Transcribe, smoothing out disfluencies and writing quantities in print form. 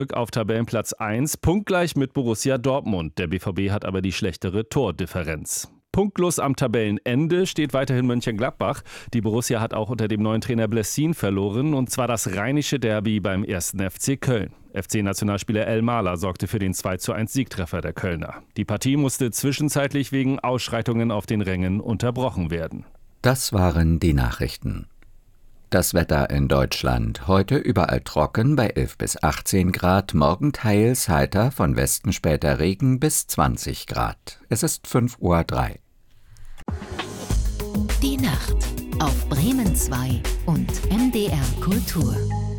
Auf Tabellenplatz 1, punktgleich mit Borussia Dortmund. Der BVB hat aber die schlechtere Tordifferenz. Punktlos am Tabellenende steht weiterhin Mönchengladbach. Die Borussia hat auch unter dem neuen Trainer Blessin verloren, und zwar das rheinische Derby beim 1. FC Köln. FC-Nationalspieler El Mahler sorgte für den 2:1 Siegtreffer der Kölner. Die Partie musste zwischenzeitlich wegen Ausschreitungen auf den Rängen unterbrochen werden. Das waren die Nachrichten. Das Wetter in Deutschland. Heute überall trocken bei 11 bis 18 Grad, morgen teils heiter, von Westen später Regen bis 20 Grad. Es ist 5:03 Uhr. Die Nacht auf Bremen 2 und MDR Kultur.